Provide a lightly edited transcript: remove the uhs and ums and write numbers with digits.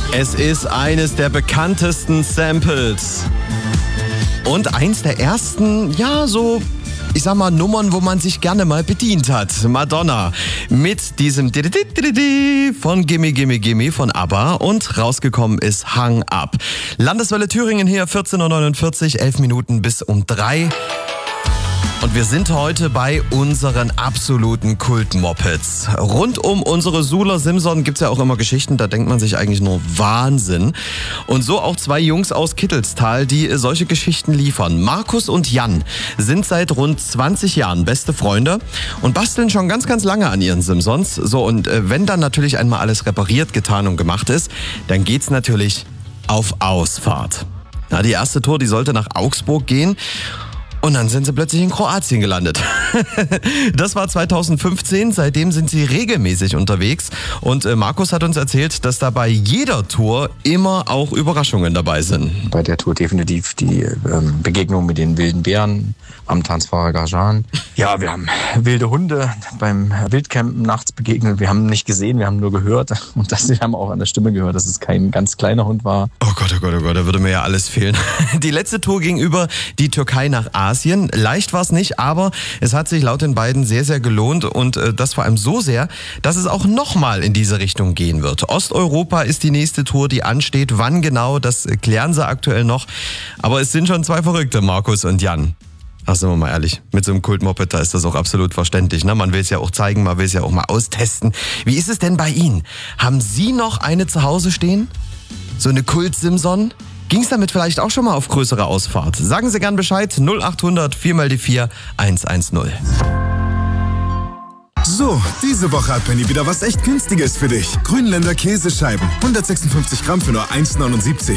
Es ist eines der bekanntesten Samples. Und eins der ersten, ich sag mal, Nummern, wo man sich gerne mal bedient hat. Madonna mit diesem von Gimme Gimme Gimme von ABBA und rausgekommen ist Hung Up. Landeswelle Thüringen hier, 14.49 Uhr, 11 Minuten bis um 3. Und wir sind heute bei unseren absoluten Kult-Mopeds. Rund um unsere Suler Simson gibt's ja auch immer Geschichten, da denkt man sich eigentlich nur Wahnsinn. Und so auch zwei Jungs aus Kittelstal, die solche Geschichten liefern. Markus und Jan sind seit rund 20 Jahren beste Freunde und basteln schon ganz, ganz lange an ihren Simsons. So, und wenn dann natürlich einmal alles repariert, getan und gemacht ist, dann geht's natürlich auf Ausfahrt. Na, die erste Tour, die sollte nach Augsburg gehen. Und dann sind sie plötzlich in Kroatien gelandet. Das war 2015, seitdem sind sie regelmäßig unterwegs. Und Markus hat uns erzählt, dass da bei jeder Tour immer auch Überraschungen dabei sind. Bei der Tour definitiv die Begegnung mit den wilden Bären am Tanzfahrer Gajan. Ja, wir haben wilde Hunde beim Wildcampen nachts begegnet. Wir haben nicht gesehen, wir haben nur gehört. Und wir haben auch an der Stimme gehört, dass es kein ganz kleiner Hund war. Oh Gott, da würde mir ja alles fehlen. Die letzte Tour ging über die Türkei nach Asien. Leicht war es nicht, aber es hat sich laut den beiden sehr, sehr gelohnt und das vor allem so sehr, dass es auch nochmal in diese Richtung gehen wird. Osteuropa ist die nächste Tour, die ansteht. Wann genau, das klären sie aktuell noch. Aber es sind schon zwei Verrückte, Markus und Jan. Ach, sind wir mal ehrlich, mit so einem Kult-Moped, da ist das auch absolut verständlich. Ne? Man will es ja auch zeigen, man will es ja auch mal austesten. Wie ist es denn bei Ihnen? Haben Sie noch eine zu Hause stehen? So eine Kult-Simson? Ging es damit vielleicht auch schon mal auf größere Ausfahrt? Sagen Sie gern Bescheid, 0800 4x4 110. So, diese Woche hat Penny wieder was echt Günstiges für dich. Grünländer Käsescheiben, 156 Gramm für nur 1,79.